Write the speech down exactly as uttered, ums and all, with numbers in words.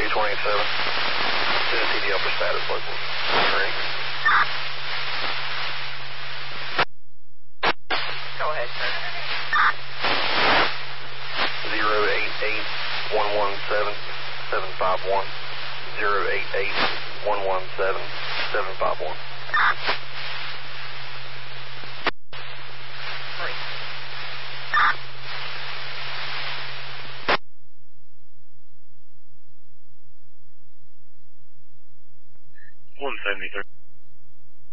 two twenty-seven. Tennessee, the upper status local. Three. Go ahead, sir. zero eight eight one one seven seven five one. zero eight eight one one seven seven five one. Three. one seventy-three.